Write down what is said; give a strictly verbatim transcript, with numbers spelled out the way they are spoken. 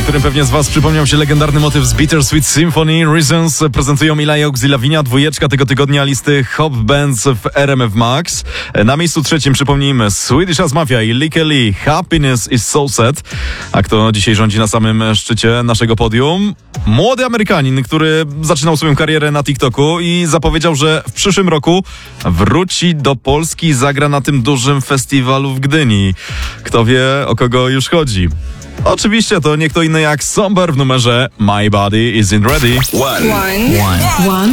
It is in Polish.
Niektórym pewnie z was przypomniał się legendarny motyw z Bittersweet Symphony. Reasons prezentują Ila Ox i Lavinia, dwójeczka tego tygodnia listy Hop Bands w R M F Max. Na miejscu trzecim przypomnijmy Swedish House Mafia i Lykke Li, Happiness is so sad. A kto dzisiaj rządzi na samym szczycie naszego podium? Młody Amerykanin, który zaczynał swoją karierę na TikToku i zapowiedział, że w przyszłym roku wróci do Polski i zagra na tym dużym festiwalu w Gdyni. Kto wie, o kogo już chodzi? Oczywiście to nie kto inny jak Somber w numerze My Body Isn't Ready. One. One. One. One.